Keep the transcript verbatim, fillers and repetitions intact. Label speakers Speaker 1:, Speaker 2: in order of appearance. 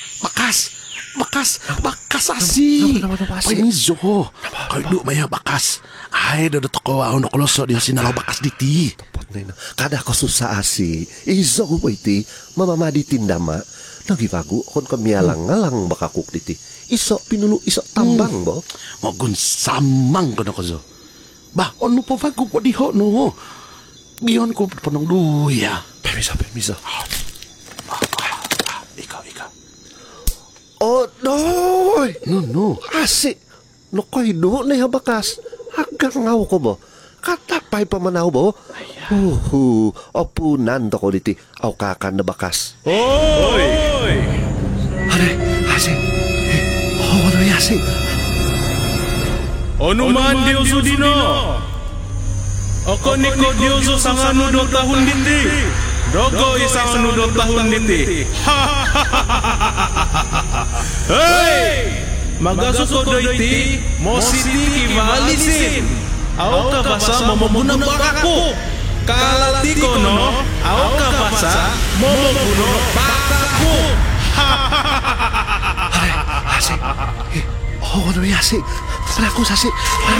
Speaker 1: Bakas, bakas, bakas asi.
Speaker 2: Nama- nama- nama asi?
Speaker 1: Pinizo. Kay do maya bakas. Ay, dado to ko aon ko loso di sinalaw bakas diti.
Speaker 2: Nena, kada ko susah asi. Izo ko iti, mamamadi tindama. Nagibago kon kamialang-ngalang bakakuk diti. Iso pinulu iso tambang bo.
Speaker 1: Mogun samang ko na ko zo. Bah, ano pa bago ko diho no? Giyon ko panong duya.
Speaker 2: Permiso, permiso.
Speaker 1: Ikaw, ikaw.
Speaker 2: Oh, noy!
Speaker 1: No, no.
Speaker 2: Asi, no koy do na yung bakas. Hanggang ngaw ko bo. Katapay pa manaw bo. Uhu, opunan to ko diti. Aw kakan na bakas.
Speaker 3: Hoy!
Speaker 2: Are, asi. Oh, ano yung asi?
Speaker 3: Ano man Diyoso dino? Ako ni ko Diyoso sang ano do tahun diti. Dogo isang ano do tahun diti. Hey! Magasuso do iti, mo siti kivalisin. Aw ka basa mamabunang barako. Kalati ko no, aw ka basa mamabunang barako.
Speaker 2: Asi. Oh, ano yung asi? Para ko sasi. Para